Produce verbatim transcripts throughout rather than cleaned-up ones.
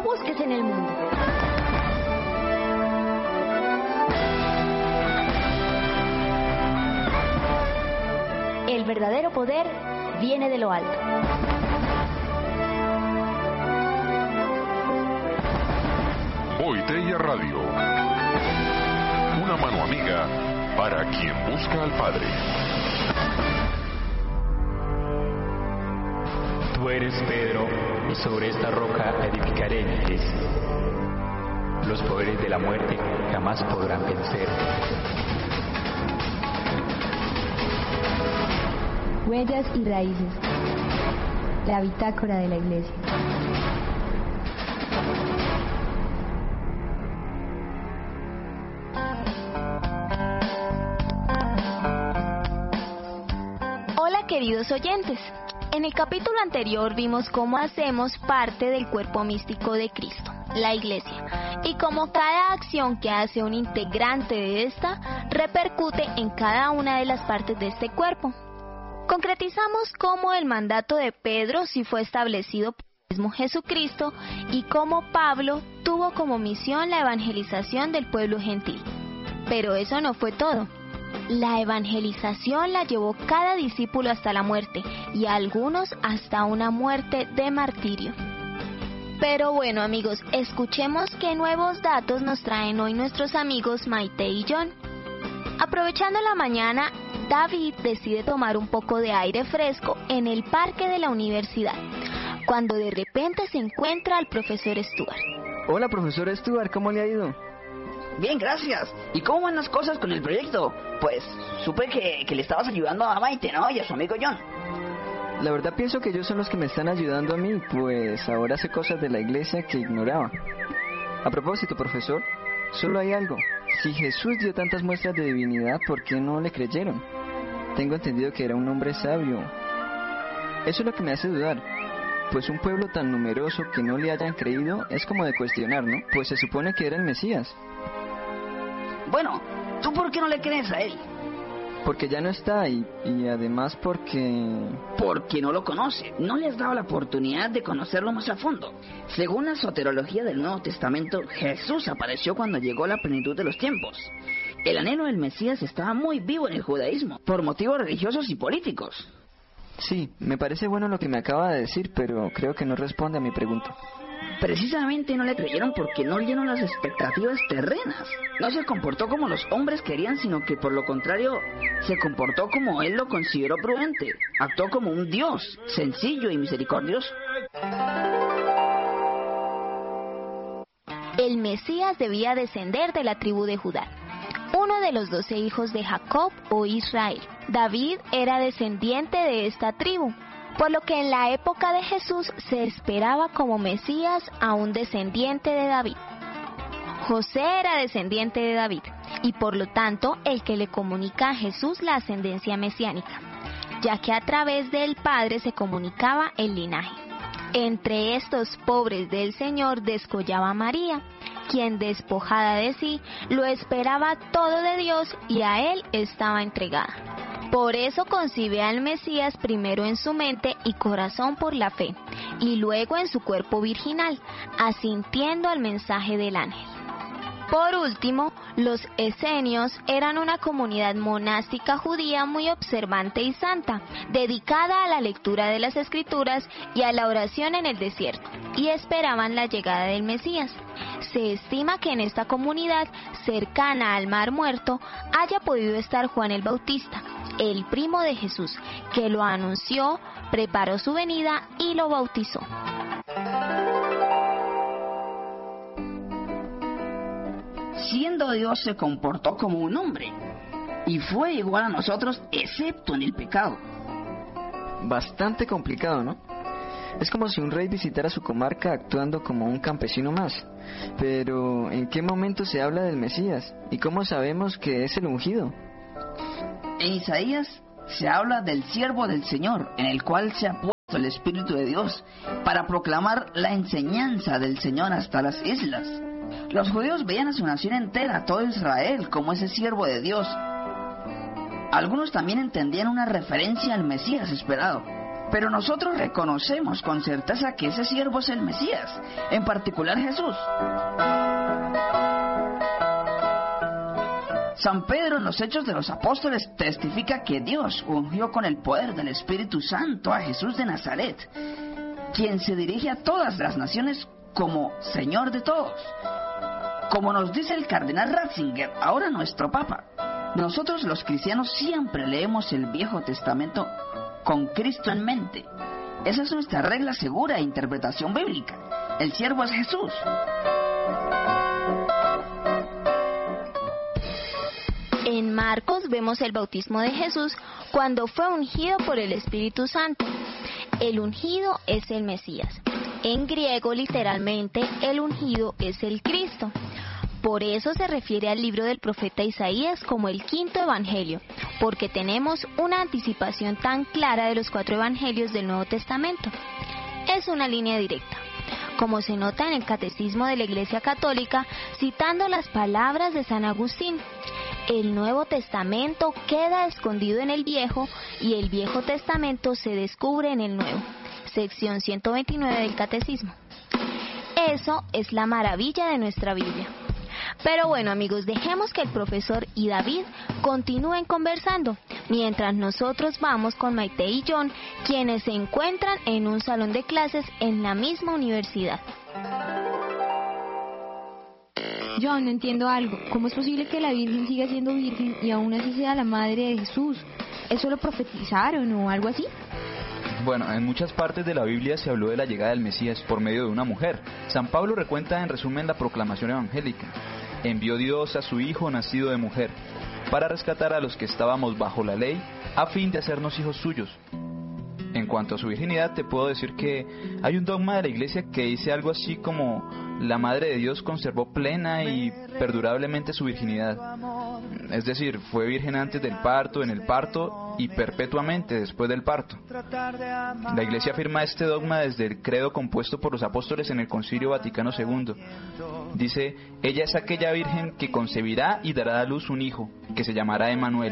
busques en el mundo. El verdadero poder viene de lo alto. Boitella Radio. Una mano amiga para quien busca al Padre. Tú eres Pedro, y sobre esta roca edificaré mi iglesia. Los poderes de la muerte jamás podrán vencer. Huellas y raíces. La bitácora de la iglesia. Hola queridos oyentes. En el capítulo anterior vimos cómo hacemos parte del cuerpo místico de Cristo, la Iglesia, y cómo cada acción que hace un integrante de esta repercute en cada una de las partes de este cuerpo. Concretizamos cómo el mandato de Pedro sí fue establecido por el mismo Jesucristo y cómo Pablo tuvo como misión la evangelización del pueblo gentil. Pero eso no fue todo. La evangelización la llevó cada discípulo hasta la muerte y a algunos hasta una muerte de martirio. Pero bueno amigos, escuchemos qué nuevos datos nos traen hoy nuestros amigos Maite y John. Aprovechando la mañana, David decide tomar un poco de aire fresco en el parque de la universidad, cuando de repente se encuentra al profesor Stuart. Hola profesor Stuart, ¿cómo le ha ido? Bien, gracias. ¿Y cómo van las cosas con el proyecto? Pues supe que, que le estabas ayudando a Maite, ¿no? Y a su amigo John. La verdad pienso que ellos son los que me están ayudando a mí, pues ahora sé cosas de la iglesia que ignoraba. A propósito, profesor, solo hay algo. Si Jesús dio tantas muestras de divinidad, ¿por qué no le creyeron? Tengo entendido que era un hombre sabio. Eso es lo que me hace dudar. Pues un pueblo tan numeroso que no le hayan creído es como de cuestionar, ¿no? Pues se supone que era el Mesías. Bueno, ¿tú por qué no le crees a él? Porque ya no está y, y además porque... Porque no lo conoce. No le has dado la oportunidad de conocerlo más a fondo. Según la soterología del Nuevo Testamento, Jesús apareció cuando llegó la plenitud de los tiempos. El anhelo del Mesías estaba muy vivo en el judaísmo, por motivos religiosos y políticos. Sí, me parece bueno lo que me acaba de decir, pero creo que no responde a mi pregunta. Precisamente no le creyeron porque no llenó las expectativas terrenas. No se comportó como los hombres querían, sino que por lo contrario se comportó como él lo consideró prudente. Actuó como un Dios, sencillo y misericordioso. El Mesías debía descender de la tribu de Judá, uno de los doce hijos de Jacob o Israel. David era descendiente de esta tribu, por lo que en la época de Jesús se esperaba como Mesías a un descendiente de David. José era descendiente de David, y por lo tanto el que le comunica a Jesús la ascendencia mesiánica, ya que a través del Padre se comunicaba el linaje. Entre estos pobres del Señor descollaba María, quien despojada de sí, lo esperaba todo de Dios y a él estaba entregada. Por eso concibe al Mesías primero en su mente y corazón por la fe, y luego en su cuerpo virginal, asintiendo al mensaje del ángel. Por último, los esenios eran una comunidad monástica judía muy observante y santa, dedicada a la lectura de las Escrituras y a la oración en el desierto, y esperaban la llegada del Mesías. Se estima que en esta comunidad, cercana al Mar Muerto, haya podido estar Juan el Bautista, el primo de Jesús, que lo anunció, preparó su venida y lo bautizó. Siendo Dios se comportó como un hombre y fue igual a nosotros excepto en el pecado. Bastante complicado, ¿no? Es como si un rey visitara su comarca actuando como un campesino más. Pero, ¿en qué momento se habla del Mesías? ¿Y cómo sabemos que es el ungido? En Isaías se habla del siervo del Señor, en el cual se ha puesto el Espíritu de Dios para proclamar la enseñanza del Señor hasta las islas. Los judíos veían a su nación entera, todo Israel, como ese siervo de Dios. Algunos también entendían una referencia al Mesías esperado. Pero nosotros reconocemos con certeza que ese siervo es el Mesías, en particular Jesús. San Pedro en los Hechos de los Apóstoles testifica que Dios ungió con el poder del Espíritu Santo a Jesús de Nazaret, quien se dirige a todas las naciones como Señor de todos. Como nos dice el cardenal Ratzinger, ahora nuestro Papa, nosotros los cristianos siempre leemos el Viejo Testamento con Cristo en mente. Esa es nuestra regla segura de interpretación bíblica. El siervo es Jesús. En Marcos vemos el bautismo de Jesús cuando fue ungido por el Espíritu Santo. El ungido es el Mesías. En griego, literalmente, el ungido es el Cristo. Por eso se refiere al libro del profeta Isaías como el quinto evangelio, porque tenemos una anticipación tan clara de los cuatro evangelios del Nuevo Testamento. Es una línea directa, como se nota en el Catecismo de la Iglesia Católica, citando las palabras de San Agustín. El Nuevo Testamento queda escondido en el Viejo y el Viejo Testamento se descubre en el Nuevo. Sección ciento veintinueve del Catecismo. Eso es la maravilla de nuestra Biblia. Pero bueno, amigos, dejemos que el profesor y David continúen conversando, mientras nosotros vamos con Maite y John, quienes se encuentran en un salón de clases en la misma universidad. John, no entiendo algo. ¿Cómo es posible que la Virgen siga siendo virgen y aún así sea la madre de Jesús? ¿Eso lo profetizaron o algo así? Bueno, en muchas partes de la Biblia se habló de la llegada del Mesías por medio de una mujer. San Pablo recuenta en resumen la proclamación evangélica. Envió Dios a su Hijo nacido de mujer, para rescatar a los que estábamos bajo la ley, a fin de hacernos hijos suyos. En cuanto a su virginidad, te puedo decir que hay un dogma de la Iglesia que dice algo así como: la Madre de Dios conservó plena y perdurablemente su virginidad. Es decir, fue virgen antes del parto, en el parto y perpetuamente después del parto. La Iglesia afirma este dogma desde el credo compuesto por los apóstoles en el Concilio Vaticano segundo. Dice: ella es aquella virgen que concebirá y dará a luz un hijo, que se llamará Emmanuel.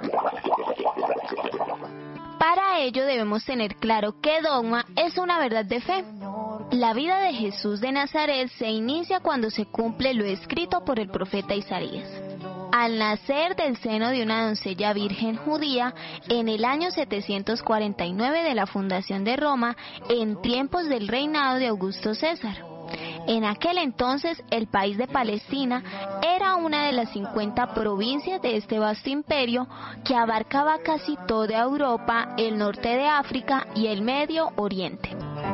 Para ello debemos tener claro que dogma es una verdad de fe. La vida de Jesús de Nazaret se inicia cuando se cumple lo escrito por el profeta Isaías. Al nacer del seno de una doncella virgen judía en el año setecientos cuarenta y nueve de la fundación de Roma, en tiempos del reinado de Augusto César. En aquel entonces, el país de Palestina era una de las cincuenta provincias de este vasto imperio que abarcaba casi toda Europa, el norte de África y el Medio Oriente.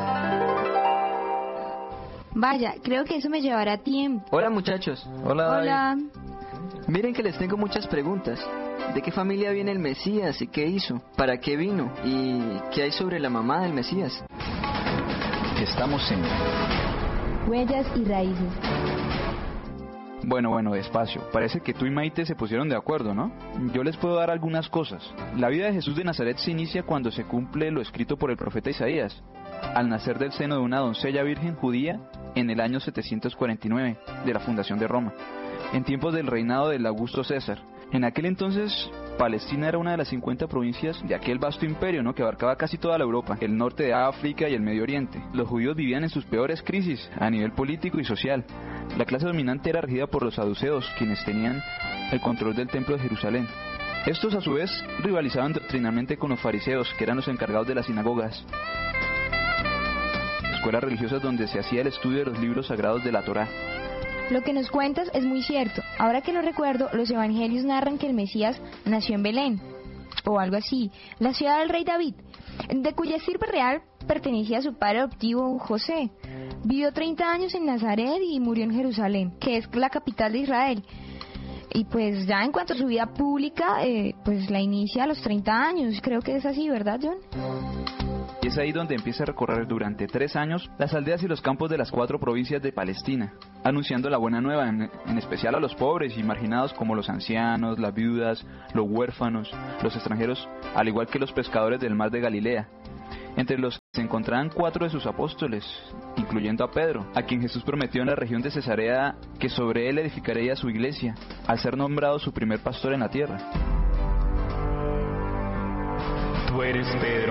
Vaya, creo que eso me llevará tiempo. Hola, muchachos. Hola, David. Hola. Miren que les tengo muchas preguntas. ¿De qué familia viene el Mesías y qué hizo? ¿Para qué vino? ¿Y qué hay sobre la mamá del Mesías? Estamos en Huellas y raíces. Bueno, bueno, despacio. Parece que tú y Maite se pusieron de acuerdo, ¿no? Yo les puedo dar algunas cosas. La vida de Jesús de Nazaret se inicia cuando se cumple lo escrito por el profeta Isaías, al nacer del seno de una doncella virgen judía en el año setecientos cuarenta y nueve de la fundación de Roma, en tiempos del reinado del Augusto César. En aquel entonces, Palestina era una de las cincuenta provincias de aquel vasto imperio, ¿no?, que abarcaba casi toda la Europa, el norte de África y el Medio Oriente. Los judíos vivían en sus peores crisis a nivel político y social. La clase dominante era regida por los saduceos, quienes tenían el control del templo de Jerusalén. Estos, a su vez, rivalizaban doctrinalmente con los fariseos, que eran los encargados de las sinagogas, escuelas religiosas donde se hacía el estudio de los libros sagrados de la Torá. Lo que nos cuentas es muy cierto. Ahora que lo recuerdo, los evangelios narran que el Mesías nació en Belén, o algo así, la ciudad del rey David, de cuya estirpe real pertenecía a su padre adoptivo José. Vivió treinta años en Nazaret y murió en Jerusalén, que es la capital de Israel. Y pues ya en cuanto a su vida pública, eh, pues la inicia a los treinta años. Creo que es así, ¿verdad, John? Y es ahí donde empieza a recorrer durante tres años las aldeas y los campos de las cuatro provincias de Palestina, anunciando la buena nueva, en, en especial a los pobres y marginados como los ancianos, las viudas, los huérfanos, los extranjeros, al igual que los pescadores del mar de Galilea. Entre los que se encontraban cuatro de sus apóstoles, incluyendo a Pedro, a quien Jesús prometió en la región de Cesarea que sobre él edificaría su iglesia, al ser nombrado su primer pastor en la tierra. Tú eres Pedro,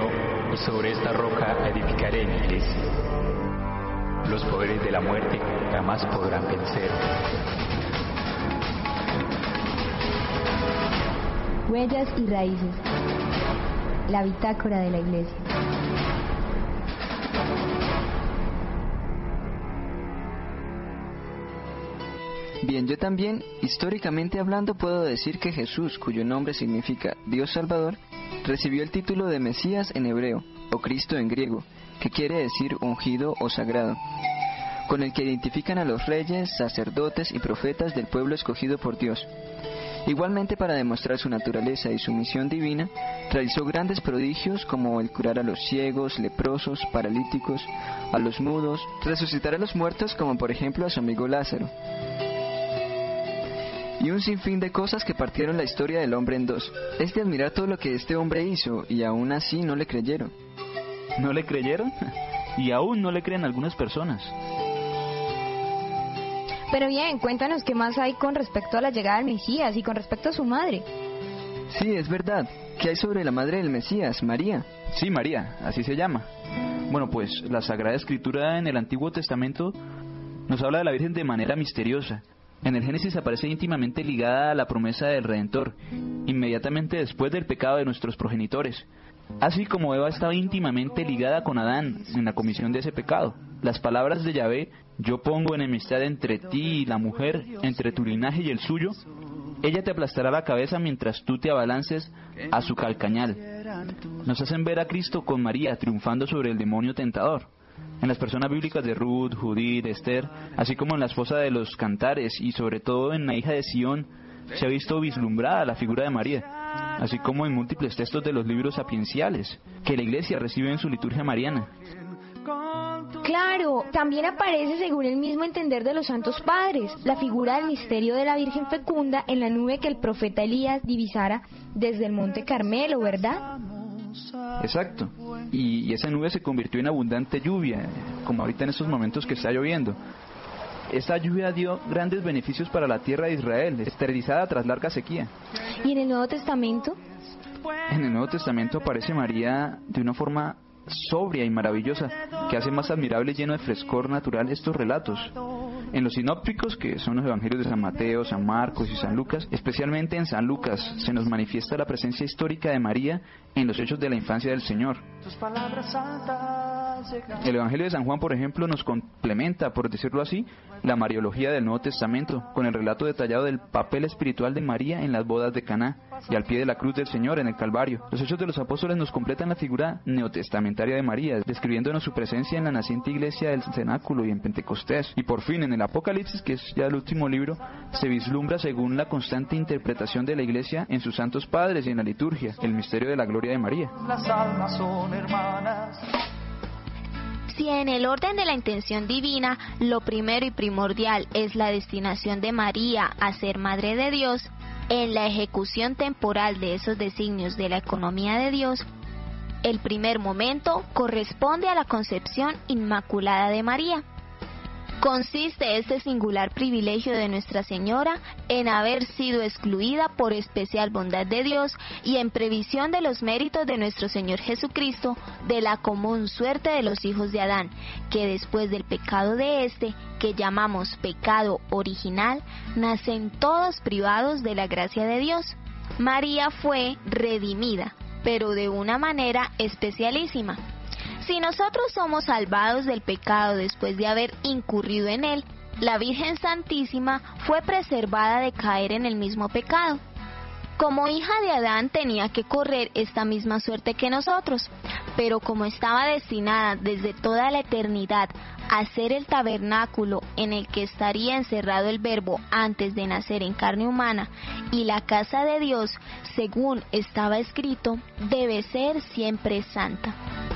y sobre esta roca edificaré mi iglesia. Los poderes de la muerte jamás podrán vencer. Huellas y raíces. La bitácora de la iglesia. Bien, yo también, históricamente hablando, puedo decir que Jesús, cuyo nombre significa Dios Salvador, recibió el título de Mesías en hebreo, o Cristo en griego, que quiere decir ungido o sagrado, con el que identifican a los reyes, sacerdotes y profetas del pueblo escogido por Dios. Igualmente, para demostrar su naturaleza y su misión divina, realizó grandes prodigios como el curar a los ciegos, leprosos, paralíticos, a los mudos, resucitar a los muertos como por ejemplo a su amigo Lázaro, y un sinfín de cosas que partieron la historia del hombre en dos. Es de admirar todo lo que este hombre hizo, y aún así no le creyeron. ¿No le creyeron? Y aún no le creen algunas personas. Pero bien, cuéntanos qué más hay con respecto a la llegada del Mesías y con respecto a su madre. Sí, es verdad. ¿Qué hay sobre la madre del Mesías, María? Sí, María, así se llama. Bueno, pues la Sagrada Escritura en el Antiguo Testamento nos habla de la Virgen de manera misteriosa. En el Génesis aparece íntimamente ligada a la promesa del Redentor, inmediatamente después del pecado de nuestros progenitores. Así como Eva estaba íntimamente ligada con Adán en la comisión de ese pecado. Las palabras de Yahvé, yo pongo enemistad entre ti y la mujer, entre tu linaje y el suyo, ella te aplastará la cabeza mientras tú te abalances a su calcañal. Nos hacen ver a Cristo con María triunfando sobre el demonio tentador. En las personas bíblicas de Ruth, Judith, Esther, así como en la esposa de los Cantares y sobre todo en la hija de Sión, se ha visto vislumbrada la figura de María, así como en múltiples textos de los libros sapienciales que la Iglesia recibe en su liturgia mariana. Claro, también aparece, según el mismo entender de los santos padres, la figura del misterio de la Virgen fecunda en la nube que el profeta Elías divisara desde el monte Carmelo, ¿verdad? Exacto, y, y esa nube se convirtió en abundante lluvia, como ahorita en estos momentos que está lloviendo. Esta lluvia dio grandes beneficios para la tierra de Israel, esterilizada tras larga sequía. ¿Y en el Nuevo Testamento? En el Nuevo Testamento aparece María de una forma sobria y maravillosa, que hace más admirable y lleno de frescor natural estos relatos. En los sinópticos, que son los evangelios de San Mateo, San Marcos y San Lucas, especialmente en San Lucas, se nos manifiesta la presencia histórica de María en los hechos de la infancia del Señor. El Evangelio de San Juan, por ejemplo, nos complementa, por decirlo así, la mariología del Nuevo Testamento, con el relato detallado del papel espiritual de María en las bodas de Caná y al pie de la cruz del Señor en el Calvario. Los Hechos de los Apóstoles nos completan la figura neotestamentaria de María, describiéndonos su presencia en la naciente iglesia del cenáculo y en Pentecostés. Y por fin, en el Apocalipsis, que es ya el último libro, se vislumbra, según la constante interpretación de la iglesia en sus santos padres y en la liturgia, el misterio de la gloria de María. Las almas son hermanas. Si en el orden de la intención divina, lo primero y primordial es la destinación de María a ser Madre de Dios, en la ejecución temporal de esos designios de la economía de Dios, el primer momento corresponde a la concepción inmaculada de María. Consiste este singular privilegio de Nuestra Señora en haber sido excluida por especial bondad de Dios y en previsión de los méritos de nuestro Señor Jesucristo de la común suerte de los hijos de Adán, que después del pecado de éste, que llamamos pecado original, nacen todos privados de la gracia de Dios. María fue redimida, pero de una manera especialísima. Si nosotros somos salvados del pecado después de haber incurrido en él, la Virgen Santísima fue preservada de caer en el mismo pecado. Como hija de Adán tenía que correr esta misma suerte que nosotros, pero como estaba destinada desde toda la eternidad a ser el tabernáculo en el que estaría encerrado el Verbo antes de nacer en carne humana y la casa de Dios, según estaba escrito, debe ser siempre santa.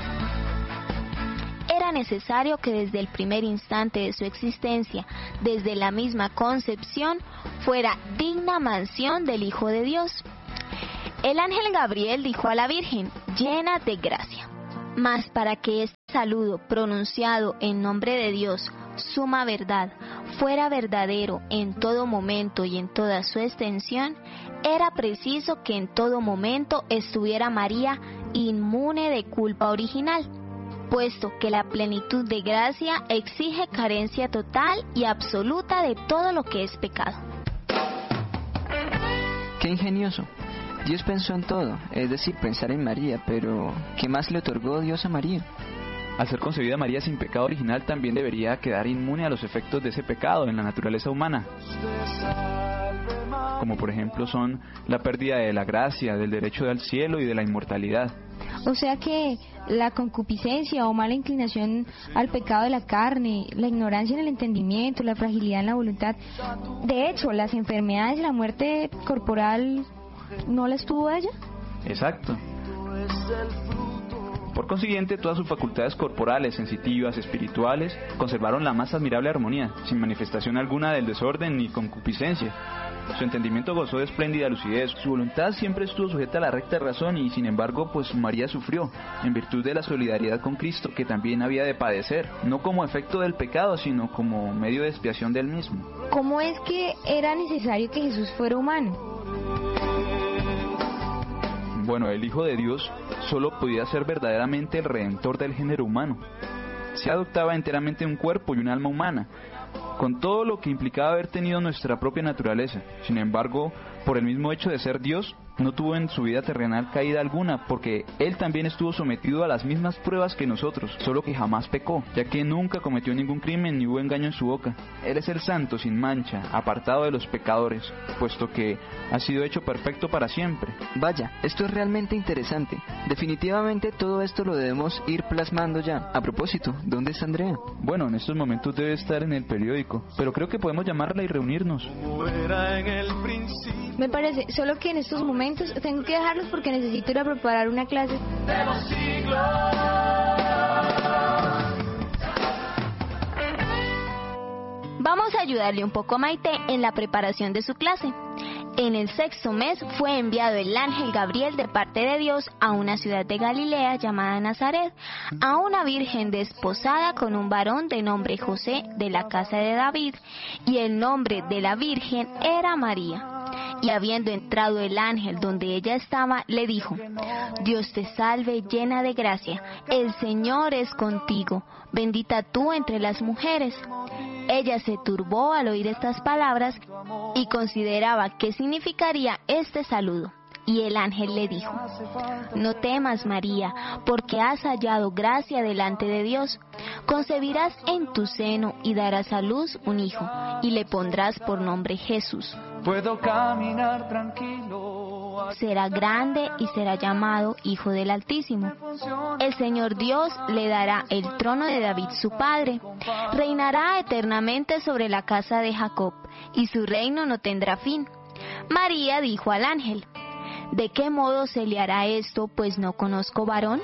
Era necesario que desde el primer instante de su existencia, desde la misma concepción, fuera digna mansión del Hijo de Dios. El ángel Gabriel dijo a la Virgen, llena de gracia. Mas para que este saludo pronunciado en nombre de Dios, suma verdad, fuera verdadero en todo momento y en toda su extensión, era preciso que en todo momento estuviera María inmune de culpa original, puesto que la plenitud de gracia exige carencia total y absoluta de todo lo que es pecado. ¡Qué ingenioso! Dios pensó en todo, es decir, pensar en María, pero ¿qué más le otorgó Dios a María? Al ser concebida María sin pecado original, también debería quedar inmune a los efectos de ese pecado en la naturaleza humana, como por ejemplo son la pérdida de la gracia, del derecho al cielo y de la inmortalidad. O sea que la concupiscencia o mala inclinación al pecado de la carne, la ignorancia en el entendimiento, la fragilidad en la voluntad, de hecho, las enfermedades y la muerte corporal, ¿no las tuvo ella? Exacto. Por consiguiente, todas sus facultades corporales, sensitivas, espirituales, conservaron la más admirable armonía, sin manifestación alguna del desorden ni concupiscencia. Su entendimiento gozó de espléndida lucidez, su voluntad siempre estuvo sujeta a la recta razón y, sin embargo, pues María sufrió, en virtud de la solidaridad con Cristo, que también había de padecer, no como efecto del pecado, sino como medio de expiación del mismo. ¿Cómo es que era necesario que Jesús fuera humano? Bueno, el Hijo de Dios solo podía ser verdaderamente el Redentor del género humano. Se adoptaba enteramente un cuerpo y un alma humana, con todo lo que implicaba haber tenido nuestra propia naturaleza. Sin embargo, por el mismo hecho de ser Dios, no tuvo en su vida terrenal caída alguna, porque Él también estuvo sometido a las mismas pruebas que nosotros, solo que jamás pecó, ya que nunca cometió ningún crimen ni hubo engaño en su boca. Él es el santo sin mancha, apartado de los pecadores, puesto que ha sido hecho perfecto para siempre. Vaya, esto es realmente interesante. Definitivamente todo esto lo debemos ir plasmando ya. A propósito, ¿dónde está Andrea? Bueno, en estos momentos debe estar en el periódico, pero creo que podemos llamarla y reunirnos. Me parece, solo que en estos momentos tengo que dejarlos porque necesito ir a preparar una clase. De los siglos. Vamos a ayudarle un poco a Maite en la preparación de su clase. En el sexto mes fue enviado el ángel Gabriel de parte de Dios a una ciudad de Galilea llamada Nazaret, a una virgen desposada con un varón de nombre José de la casa de David, y el nombre de la virgen era María. Y habiendo entrado el ángel donde ella estaba, le dijo: Dios te salve, llena de gracia, el Señor es contigo, bendita tú entre las mujeres. Ella se turbó al oír estas palabras y consideraba qué significaría este saludo. Y el ángel le dijo: No temas, María, porque has hallado gracia delante de Dios. Concebirás en tu seno y darás a luz un hijo, y le pondrás por nombre Jesús. Puedo caminar tranquilo. Será grande y será llamado Hijo del Altísimo. El Señor Dios le dará el trono de David su padre. Reinará eternamente sobre la casa de Jacob, y su reino no tendrá fin. María dijo al ángel: ¿De qué modo se le hará esto, pues no conozco varón?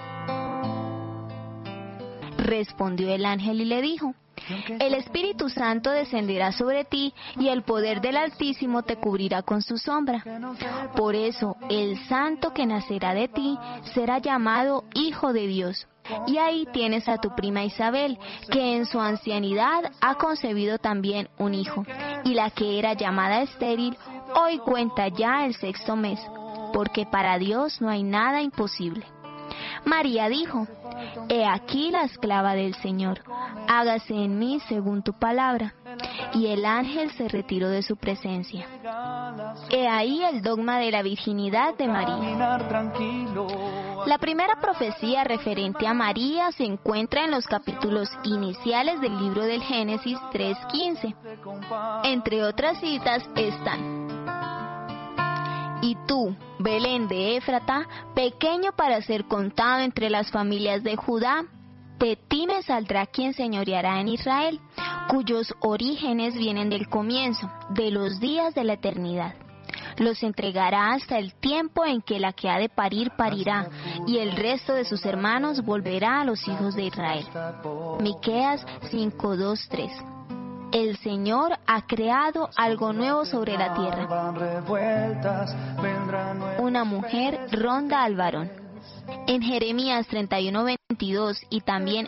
Respondió el ángel y le dijo: El Espíritu Santo descenderá sobre ti, y el poder del Altísimo te cubrirá con su sombra. Por eso, el santo que nacerá de ti será llamado Hijo de Dios. Y ahí tienes a tu prima Isabel, que en su ancianidad ha concebido también un hijo. Y la que era llamada estéril, hoy cuenta ya el sexto mes, porque para Dios no hay nada imposible. María dijo: He aquí la esclava del Señor, hágase en mí según tu palabra. Y el ángel se retiró de su presencia. He ahí el dogma de la virginidad de María. La primera profecía referente a María se encuentra en los capítulos iniciales del libro del Génesis tres quince. Entre otras citas están: Y tú, Belén de Éfrata, pequeño para ser contado entre las familias de Judá, de ti me saldrá quien señoreará en Israel, cuyos orígenes vienen del comienzo, de los días de la eternidad. Los entregará hasta el tiempo en que la que ha de parir parirá, y el resto de sus hermanos volverá a los hijos de Israel. Miqueas cinco, dos, tres. El Señor ha creado algo nuevo sobre la tierra. Una mujer ronda al varón. En Jeremías treinta y uno, veintidós y también